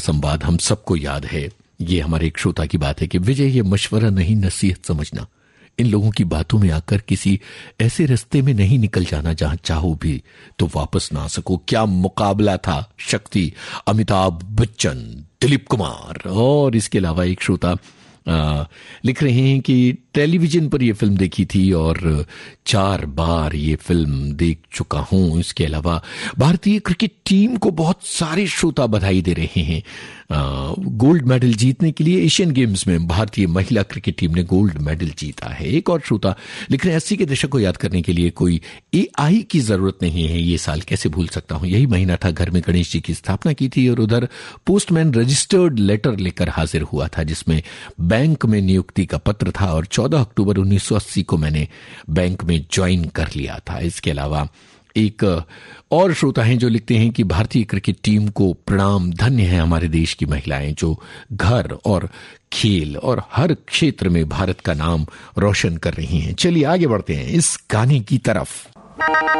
संवाद हम सबको याद है। ये हमारे एक श्रोता की बात है कि विजय, ये मशवरा नहीं, नसीहत समझना। इन लोगों की बातों में आकर किसी ऐसे रास्ते में नहीं निकल जाना जहां चाहो भी तो वापस ना आ सको। क्या मुकाबला था शक्ति, अमिताभ बच्चन, दिलीप कुमार। और इसके अलावा एक श्रोता लिख रहे हैं कि टेलीविजन पर यह फिल्म देखी थी और 4 बार ये फिल्म देख चुका हूं। इसके अलावा भारतीय क्रिकेट टीम को बहुत सारे श्रोता बधाई दे रहे हैं गोल्ड मेडल जीतने के लिए। एशियन गेम्स में भारतीय महिला क्रिकेट टीम ने गोल्ड मेडल जीता है। एक और श्रोता लिख रहे हैं 80 के दशक को याद करने के लिए कोई AI की जरूरत नहीं है, ये साल कैसे भूल सकता हूं। यही महीना था घर में गणेश जी की स्थापना की थी और उधर पोस्टमैन रजिस्टर्ड लेटर लेकर हाजिर हुआ था जिसमें बैंक में नियुक्ति का पत्र था और 14 अक्टूबर 1980 को मैंने बैंक में ज्वाइन कर लिया था। इसके अलावा एक और श्रोता हैं जो लिखते हैं कि भारतीय क्रिकेट टीम को प्रणाम, धन्य है हमारे देश की महिलाएं जो घर और खेल और हर क्षेत्र में भारत का नाम रोशन कर रही हैं। चलिए आगे बढ़ते हैं इस गाने की तरफ।